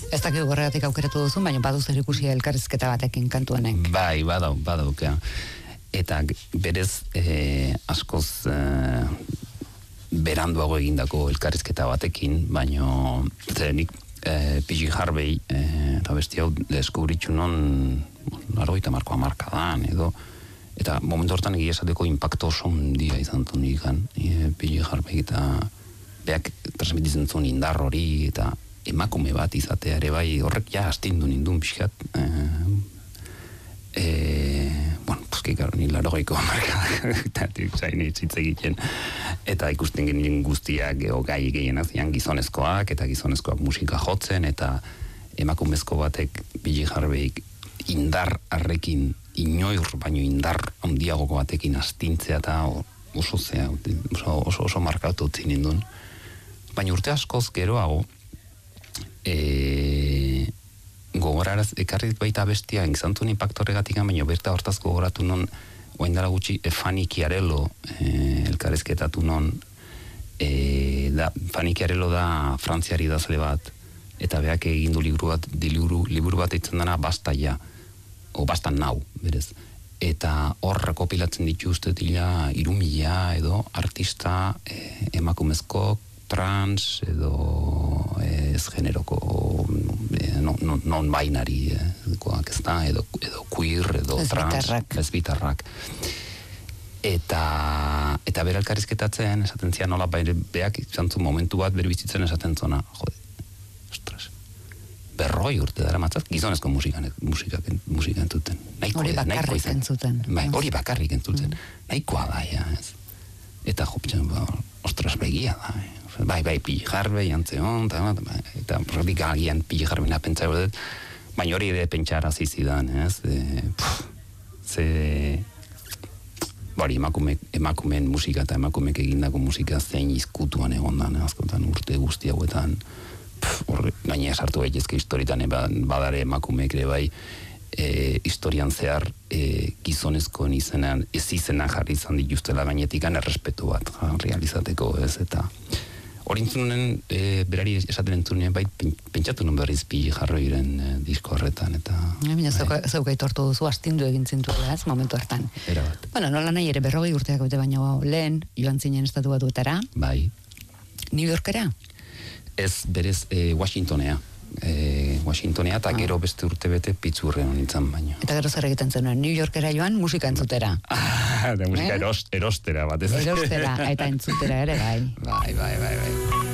Ez dakik horregatik aukeratu duzu, baina badu zer ikusi elkarrizketa batekin kantu honek. Bai, badau. Eta berez askoz beranduago egindako elkarrizketa batekin, baina nik PJ Harvey eta besti hau deskubritxu non 80 markadan edo, eta momentu hortan egia esateko impacto oso handia izan zuen ikan PJ Harvey, eta beak transmititzen zuen indar hori eta emakume bat izatea ere bai, horrek ja astindu nindun pixkat. Ni 80ko markadak zain hitz egiten, eta ikusten genien guztiak gai gehienak zian gizonezkoak, eta gizonezkoak musika jotzen, eta emakumezko batek PJ Harveyk indar arrekin inoir, baino indar handiagoko batekin astintzea eta oso markatu utzi nindun. Baina urte askoz geroago gogoraraz ekarri baita bestia engizantun impactorregatik, baina berta hortaz gogoratu non oaindara gutxi Fanny Chiarello elkarrezketatu non Fanny Chiarello da frantziari idazle bat, eta beak egin du liburu bat eitzen dena Basta ja, o Basta nau, berez. Eta hor rekopilatzen ditu uste dila 3.000 edo artista emakumezko, trans edo ez generoko non-binary edo queer edo trans, lesbitarrak. Eta bera elkarrizketatzen esaten zian nola beak izan zuen momentu bat bere bizitzen esaten zona, jode, ostras, 40 urte dara matzat gizonezko musika entzuten. Hori bakarrik entzuten. Hori bakarrik entzuten. Nahikoa da, ja, ez. Eta joptzen, ostras, begia da, Bai, PJ Harvey antzeon, eta radikalian PJ Harveyna pentsa dut, baina hori ere pentsara zizidan, ez? Bari, emakumeen musika eta emakumeek egindako musika zein izkutuan egondan, askotan urte guzti hauetan, gaina esartu gaitezke historietan, badare emakumeek ere bai, historian zehar gizonezkoen izenan, ez izena jarri izan dituztela gainetikan errespetu bat realizateko, ez, eta hori entzunen, berari esaten entzunen, bai, pentsatu non berriz PJ Harveyren disko horretan, eta... Baina zeuk aitortu duzu, astindu egin zintuela, ez, momentu hartan. Erabat. Bueno, nola nahi ere 40 urteak bete baino lehen, joan zinen Estatu Batuetara. Bai. New Yorkera? Ez, berez, Washingtonea. Washingtonea, eta gero beste urte bete Pittsburghen nintzen baino. Eta gero zer egiten zenuen, New Yorkera joan musika entzutera. Da musika erostera bat ez. Erostera, eta entzutera ere, bai. Bai.